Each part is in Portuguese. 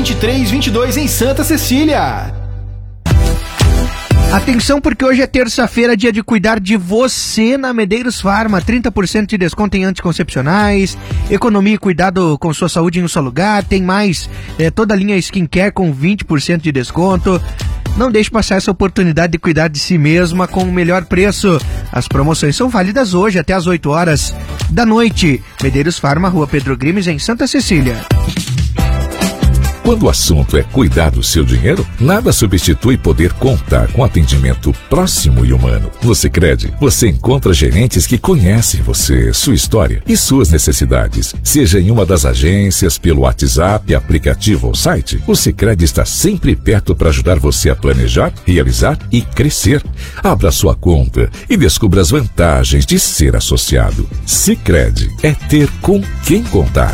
2322 em Santa Cecília. Atenção, porque hoje é terça-feira, dia de cuidar de você na Medeiros Farma. 30% de desconto em anticoncepcionais, economia e cuidado com sua saúde em um só lugar. Tem mais toda a linha skincare com 20% de desconto. Não deixe passar essa oportunidade de cuidar de si mesma com o melhor preço. As promoções são válidas hoje até às 8 horas da noite. Medeiros Farma, Rua Pedro Grimes, em Santa Cecília. Quando o assunto é cuidar do seu dinheiro, nada substitui poder contar com atendimento próximo e humano. No Sicredi, você encontra gerentes que conhecem você, sua história e suas necessidades. Seja em uma das agências, pelo WhatsApp, aplicativo ou site, o Sicredi está sempre perto para ajudar você a planejar, realizar e crescer. Abra sua conta e descubra as vantagens de ser associado. Sicredi é ter com quem contar.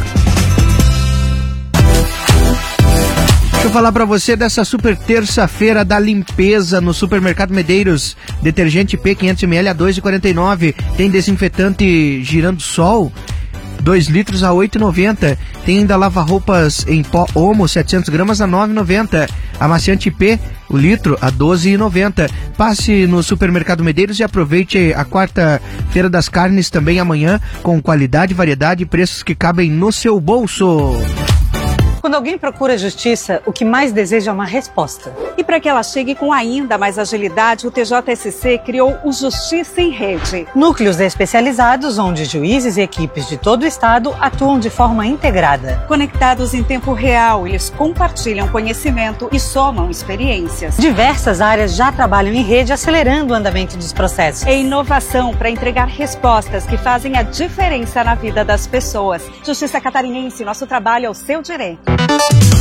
Deixa eu falar pra você dessa super terça-feira da limpeza no Supermercado Medeiros. Detergente P 500ml a 2,49. Tem desinfetante Girando Sol 2 litros a 8,90. Tem ainda lava-roupas em pó Omo 700 gramas a 9,90. Amaciante P, o litro, a 12,90. Passe no Supermercado Medeiros e aproveite a quarta-feira das carnes também amanhã, com qualidade, variedade e preços que cabem no seu bolso. Quando alguém procura justiça, o que mais deseja é uma resposta. E para que ela chegue com ainda mais agilidade, o TJSC criou o Justiça em Rede. Núcleos especializados onde juízes e equipes de todo o estado atuam de forma integrada. Conectados em tempo real, eles compartilham conhecimento e somam experiências. Diversas áreas já trabalham em rede, acelerando o andamento dos processos. É inovação para entregar respostas que fazem a diferença na vida das pessoas. Justiça Catarinense, nosso trabalho é o seu direito.